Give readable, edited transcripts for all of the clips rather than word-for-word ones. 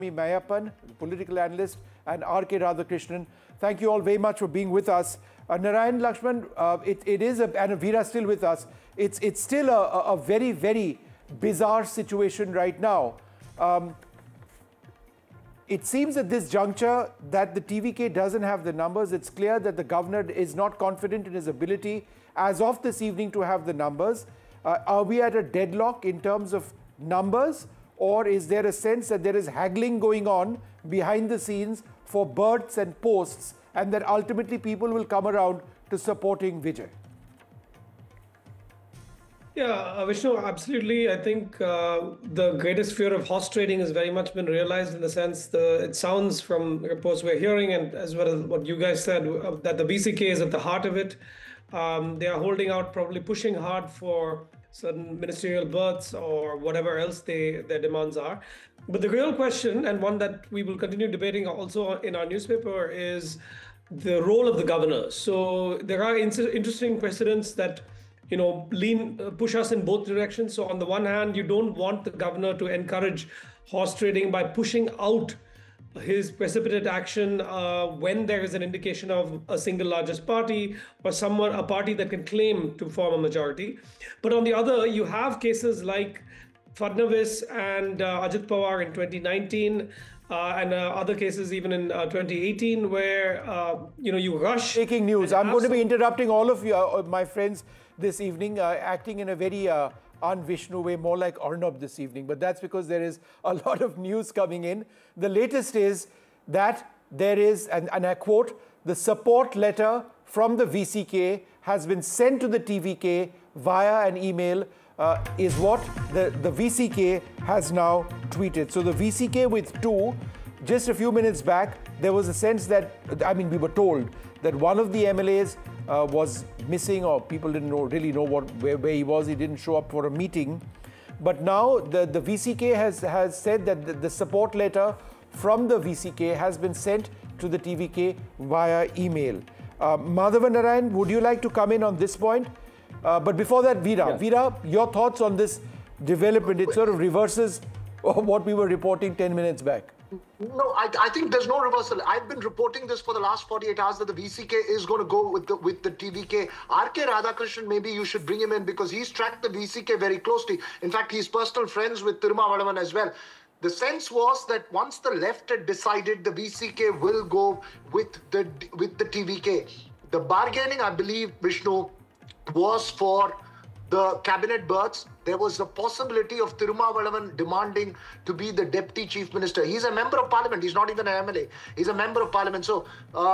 Mayappan, political analyst, and R.K. Radhakrishnan. Thank you all very much for being with us. Narayan Lakshman, it is, and Veera still with us, it's still a very, very bizarre situation right now. It seems at this juncture that the TVK doesn't have the numbers. It's clear that the governor is not confident in his ability as of this evening to have the numbers. Are we at a deadlock in terms of numbers? Or is there a sense that there is haggling going on behind the scenes for berths and posts, and that ultimately people will come around to supporting Vijay? Yeah, Vishnu, absolutely. I think the greatest fear of horse trading has very much been realized in the sense it sounds from reports we're hearing, and as well as what you guys said, that the VCK is at the heart of it. They are holding out, probably pushing hard for certain ministerial berths or whatever else their demands are. But the real question, and one that we will continue debating also in our newspaper, is the role of the governor. So there are interesting precedents that push us in both directions. So on the one hand, you don't want the governor to encourage horse trading by pushing out his precipitate action when there is an indication of a single largest party or a party that can claim to form a majority. But on the other, you have cases like Fadnavis and Ajit Pawar in 2019 and other cases even in 2018 where you rush. Breaking news. I'm going to be interrupting all of you, my friends, this evening, acting in a very un-Vishnu way, more like Arnab this evening. But that's because there is a lot of news coming in. The latest is that there is, and I quote, the support letter from the VCK has been sent to the TVK via an email, is what the VCK has now tweeted. So the VCK withdrew just a few minutes back. There was a sense that, we were told that one of the MLAs was missing, or people didn't really know where he was. He didn't show up for a meeting. But now the VCK has said that the support letter from the VCK has been sent to the TVK via email. Madhavan Narayan, would you like to come in on this point? But before that, Veera. Yes. Veera, your thoughts on this development? It sort of reverses what we were reporting 10 minutes back. No, I think there's no reversal. I've been reporting this for the last 48 hours that the VCK is going to go with the TVK. R.K. Radhakrishnan, maybe you should bring him in because he's tracked the VCK very closely. In fact, he's personal friends with Tirumavalavan as well. The sense was that once the left had decided, the VCK will go with the TVK. The bargaining, I believe, Vishnu, was for the cabinet berths. There was a possibility of Tirumavalavan demanding to be the deputy chief minister. He's a member of parliament. He's not even an MLA. He's a member of parliament. So,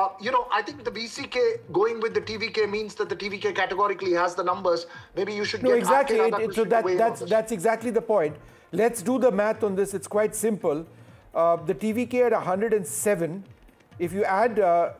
I think the VCK going with the TVK means that the TVK categorically has the numbers. Maybe you should get exactly. So that's exactly the point. Let's do the math on this. It's quite simple. The TVK at 107. If you add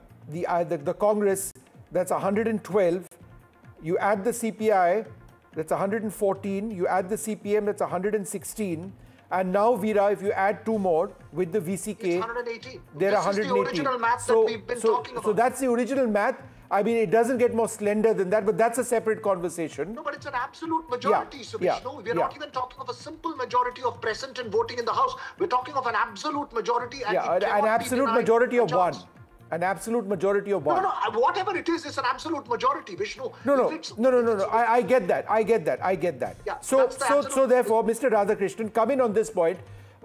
the Congress, that's 112. You add the CPI, that's 114. You add the CPM, that's 116. And now, Veera, if you add two more with the VCK, it's 118. There are 118. This is the original math that we've been talking about. So that's the original math. It doesn't get more slender than that, but that's a separate conversation. No, but it's an absolute majority, Vishnu. We're not even talking of a simple majority of present and voting in the House. We're talking of an absolute majority. And an absolute majority of one. An absolute majority of one. No, whatever it is, it's an absolute majority, Vishnu. No. I get that. Yeah, so therefore, Mr. Radhakrishnan, come in on this point.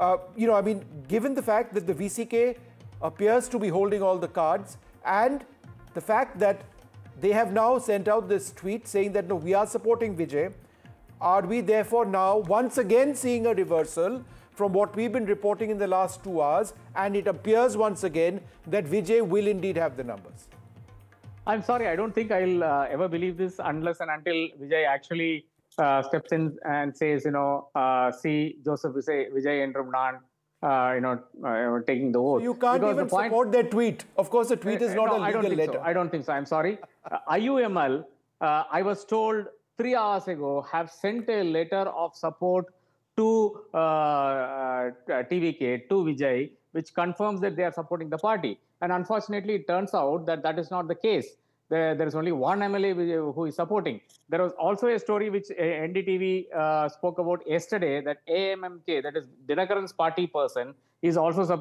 Given the fact that the VCK appears to be holding all the cards, and the fact that they have now sent out this tweet saying that, no, we are supporting Vijay, are we therefore now once again seeing a reversal from what we've been reporting in the last 2 hours, and it appears once again that Vijay will indeed have the numbers? I'm sorry, I don't think I'll ever believe this unless and until Vijay actually steps in and says, see Joseph Vijay and Ramnan, taking the oath. So you can't even support that tweet. Of course, the tweet is not a legal letter. I don't think so. I'm sorry. IUML, I was told 3 hours ago, have sent a letter of support to TVK, to Vijay, which confirms that they are supporting the party. And unfortunately, it turns out that that is not the case. There is only one MLA who is supporting. There was also a story which NDTV spoke about yesterday, that AMMK, that is Dinakaran's party person, is also